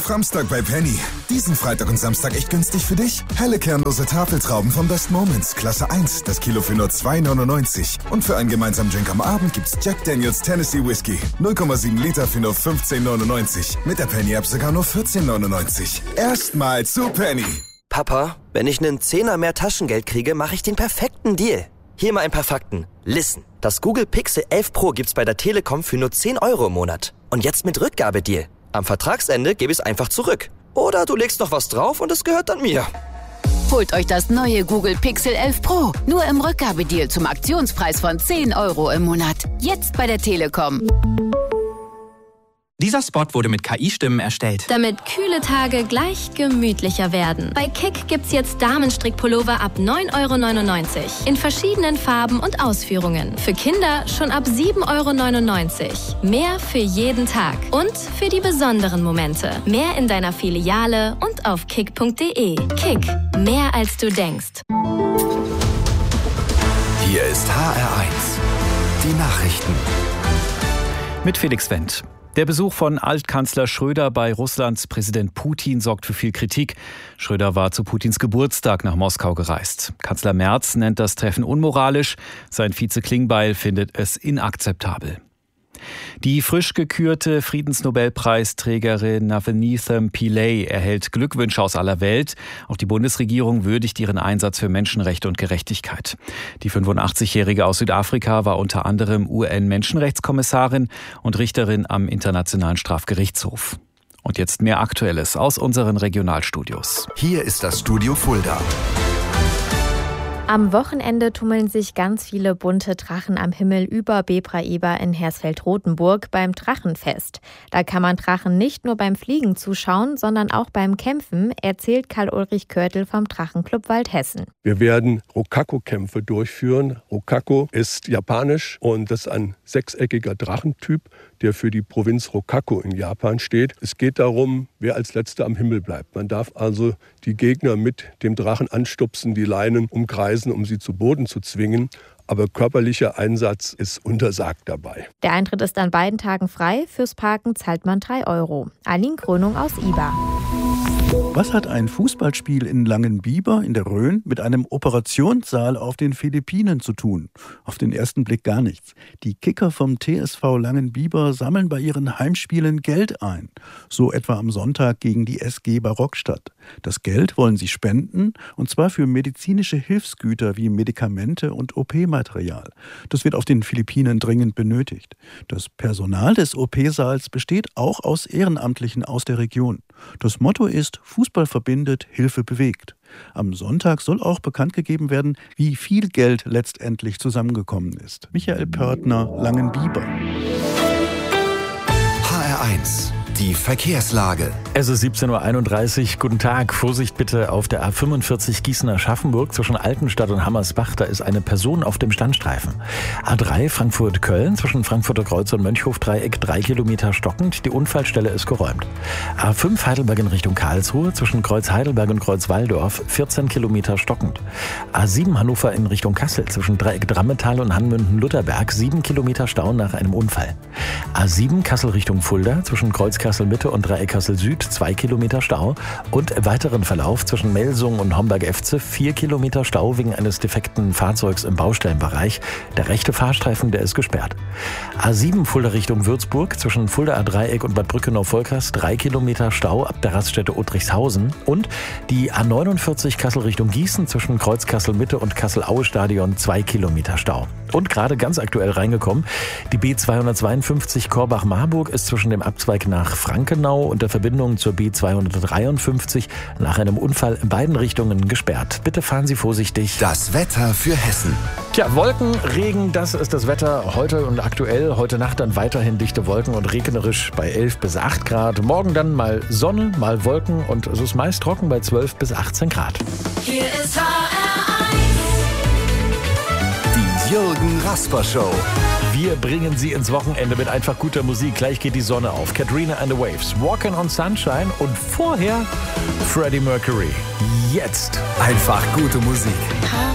Kauframstag bei Penny. Diesen Freitag und Samstag echt günstig für dich. Helle kernlose Tafeltrauben vom Best Moments, Klasse 1, das Kilo für nur 2,99. Und für einen gemeinsamen Drink am Abend gibt's Jack Daniels Tennessee Whiskey. 0,7 Liter für nur 15,99. Mit der Penny-App sogar nur 14,99. Erstmal zu Penny. Papa, wenn ich einen Zehner mehr Taschengeld kriege, mache ich den perfekten Deal. Hier mal ein paar Fakten. Listen, das Google Pixel 11 Pro gibt's bei der Telekom für nur 10 € im Monat. Und jetzt mit Rückgabedeal. Am Vertragsende gebe ich es einfach zurück. Oder du legst noch was drauf und es gehört dann mir. Holt euch das neue Google Pixel 11 Pro. Nur im Rückgabedeal zum Aktionspreis von 10 € im Monat. Jetzt bei der Telekom. Dieser Spot wurde mit KI-Stimmen erstellt. Damit kühle Tage gleich gemütlicher werden. Bei Kick gibt's jetzt Damenstrickpullover ab 9,99 € in verschiedenen Farben und Ausführungen. Für Kinder schon ab 7,99 €. Mehr für jeden Tag und für die besonderen Momente. Mehr in deiner Filiale und auf kick.de. Kick, mehr als du denkst. Hier ist HR1, die Nachrichten. Mit Felix Wendt. Der Besuch von Altkanzler Schröder bei Russlands Präsident Putin sorgt für viel Kritik. Schröder war zu Putins Geburtstag nach Moskau gereist. Kanzler Merz nennt das Treffen unmoralisch. Sein Vize Klingbeil findet es inakzeptabel. Die frisch gekürte Friedensnobelpreisträgerin Navneet Pillay erhält Glückwünsche aus aller Welt. Auch die Bundesregierung würdigt ihren Einsatz für Menschenrechte und Gerechtigkeit. Die 85-Jährige aus Südafrika war unter anderem UN-Menschenrechtskommissarin und Richterin am Internationalen Strafgerichtshof. Und jetzt mehr Aktuelles aus unseren Regionalstudios. Hier ist das Studio Fulda. Am Wochenende tummeln sich ganz viele bunte Drachen am Himmel über Bebra-Eber in Hersfeld-Rotenburg beim Drachenfest. Da kann man Drachen nicht nur beim Fliegen zuschauen, sondern auch beim Kämpfen, erzählt Karl-Ulrich Körtl vom Drachenclub Waldhessen. Wir werden Rokako-Kämpfe durchführen. Rokako ist japanisch und das ist ein sechseckiger Drachentyp, der für die Provinz Rokako in Japan steht. Es geht darum, wer als Letzter am Himmel bleibt. Man darf also die Gegner mit dem Drachen anstupsen, die Leinen umkreisen, um sie zu Boden zu zwingen. Aber körperlicher Einsatz ist untersagt dabei. Der Eintritt ist an beiden Tagen frei. Fürs Parken zahlt man 3 €. Aline Krönung aus Iba. Was hat ein Fußballspiel in Langenbiber in der Rhön mit einem Operationssaal auf den Philippinen zu tun? Auf den ersten Blick gar nichts. Die Kicker vom TSV Langenbiber sammeln bei ihren Heimspielen Geld ein. So etwa am Sonntag gegen die SG Barockstadt. Das Geld wollen sie spenden, und zwar für medizinische Hilfsgüter wie Medikamente und OP-Material. Das wird auf den Philippinen dringend benötigt. Das Personal des OP-Saals besteht auch aus Ehrenamtlichen aus der Region. Das Motto ist: Fußball verbindet, Hilfe bewegt. Am Sonntag soll auch bekannt gegeben werden, wie viel Geld letztendlich zusammengekommen ist. Michael Pörtner, Langenbiber. HR1, die Verkehrslage. Es ist 17:31 Uhr. Guten Tag. Vorsicht bitte auf der A45 Gießen-Aschaffenburg zwischen Altenstadt und Hammersbach. Da ist eine Person auf dem Standstreifen. A3 Frankfurt-Köln zwischen Frankfurter Kreuz und Mönchhofdreieck 3 Kilometer stockend. Die Unfallstelle ist geräumt. A5 Heidelberg in Richtung Karlsruhe zwischen Kreuz Heidelberg und Kreuz Walldorf 14 Kilometer stockend. A7 Hannover in Richtung Kassel zwischen Dreieck Drammetal und Hanmünden-Lutherberg 7 Kilometer Stau nach einem Unfall. A7 Kassel Richtung Fulda zwischen Kreuz Kassel-Mitte und Dreieck Kassel-Süd 2 Kilometer Stau und im weiteren Verlauf zwischen Melsungen und Homberg-Efze 4 Kilometer Stau wegen eines defekten Fahrzeugs im Baustellenbereich. Der rechte Fahrstreifen, der ist gesperrt. A7 Fulda Richtung Würzburg zwischen Fulda A-Dreieck und Bad Brückenau-Volkers 3 Kilometer Stau ab der Raststätte Uttrichshausen und die A49 Kassel Richtung Gießen zwischen Kreuz Kassel-Mitte und Kassel-Aue-Stadion 2 Kilometer Stau. Und gerade ganz aktuell reingekommen, die B252 Korbach-Marburg ist zwischen dem Abzweig nach Frankenau und der Verbindung zur B253 nach einem Unfall in beiden Richtungen gesperrt. Bitte fahren Sie vorsichtig. Das Wetter für Hessen. Tja, Wolken, Regen, das ist das Wetter heute und aktuell. Heute Nacht dann weiterhin dichte Wolken und regnerisch bei 11 bis 8 Grad. Morgen dann mal Sonne, mal Wolken und es ist meist trocken bei 12 bis 18 Grad. Hier ist HR1. Die Jürgen Rasper Show. Wir bringen Sie ins Wochenende mit einfach guter Musik. Gleich geht die Sonne auf. Katrina and the Waves, Walking on Sunshine und vorher Freddie Mercury. Jetzt einfach gute Musik.